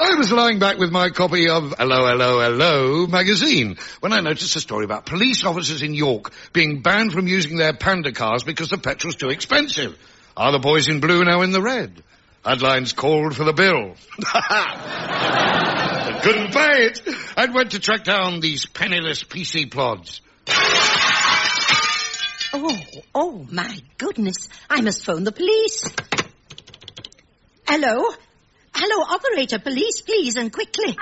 I was lying back with my copy of Hello, Hello, Hello magazine when I noticed a story about police officers in York being banned from using their panda cars because the petrol's too expensive. Are the boys in blue now in the red? Headlines called for the bill. I couldn't pay it. I went to track down these penniless PC plods. Oh, my goodness. I must phone the police. Hello? Hello, operator, police, please, and quickly. No,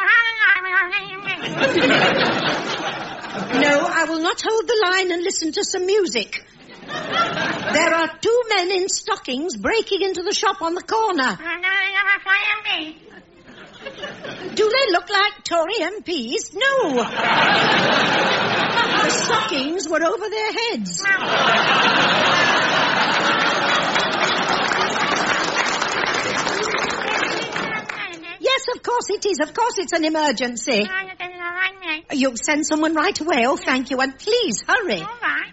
I will not hold the line and listen to some music. There are 2 men in stockings breaking into the shop on the corner. Do they look like Tory MPs? No. The stockings were over their heads. Yes, of course it is. Of course it's an emergency. You'll send someone right away. Oh, thank you. And please, hurry. All right.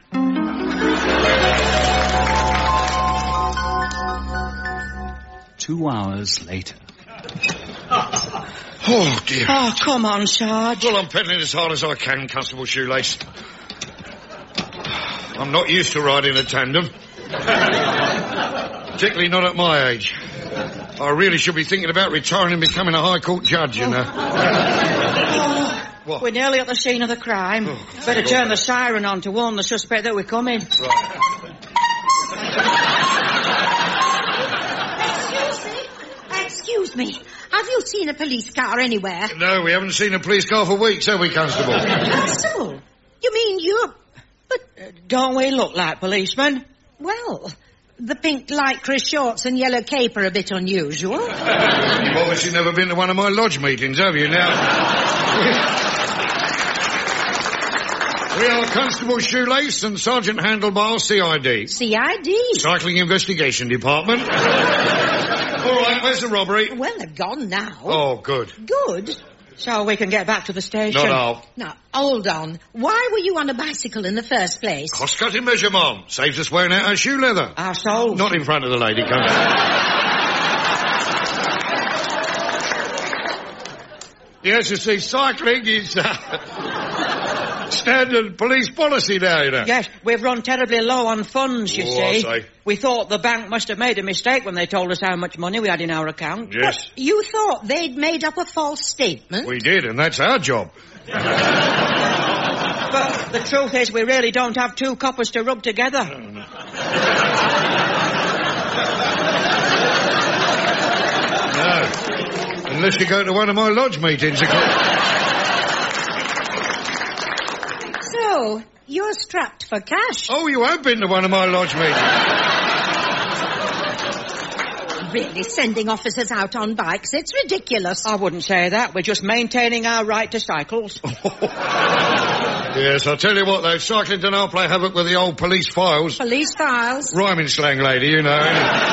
2 hours later. Oh, dear. Oh, come on, Sarge. Well, I'm pedaling as hard as I can, Constable Shoelace. I'm not used to riding a tandem. Particularly not at my age. I really should be thinking about retiring and becoming a High Court judge, you know. What? We're nearly at the scene of the crime. Better turn the siren on to warn the suspect that we're coming. Right. Excuse me. Have you seen a police car anywhere? No, we haven't seen a police car for weeks, have we, Constable? Constable? You mean you're... But... Don't we look like policemen? Well, the pink lycra shorts and yellow cape are a bit unusual. You've obviously never been to one of my lodge meetings, have you, now? We are Constable Shoelace and Sergeant Handlebar, CID. CID? Cycling Investigation Department. All right, where's the robbery? Well, they're gone now. Oh, good. Good? So we can get back to the station. Not half. Now, hold on. Why were you on a bicycle in the first place? Cost-cutting measure, Mom. Saves us wearing out our shoe leather. Our souls. Not in front of the lady, come. Yes, you see, cycling is standard police policy now, you know. Yes, we've run terribly low on funds, you see. I say. We thought the bank must have made a mistake when they told us how much money we had in our account. Yes. What, you thought they'd made up a false statement? We did, and that's our job. But the truth is we really don't have 2 coppers to rub together. No. Unless you go to one of my lodge meetings. So, you're strapped for cash. Oh, you have been to one of my lodge meetings. Really, sending officers out on bikes, it's ridiculous. I wouldn't say that. We're just maintaining our right to cycles. Yes, I'll tell you what, though, cycling does not play havoc with the old police files. Police files? Rhyming slang, lady, you know.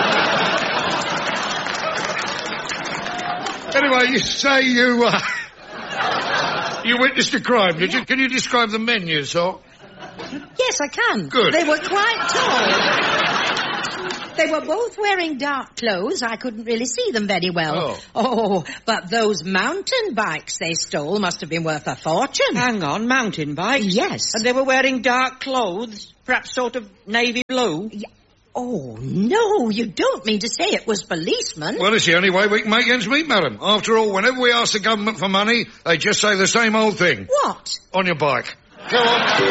Anyway, you say you witnessed a crime, did you? Can you describe the men you saw? Yes, I can. Good. They were quite tall. They were both wearing dark clothes. I couldn't really see them very well. Oh, but those mountain bikes they stole must have been worth a fortune. Hang on, mountain bikes? Yes. And they were wearing dark clothes, perhaps sort of navy blue? Yeah. Oh, no, you don't mean to say it was policemen? Well, it's the only way we can make ends meet, madam. After all, whenever we ask the government for money, they just say the same old thing. What? On your bike. Go on.